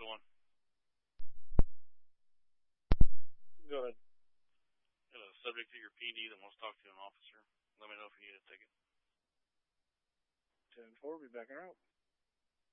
going? Go ahead. Got a subject to your PD that wants to talk to an officer. Let me know if you need a ticket. 10-4, be back en route.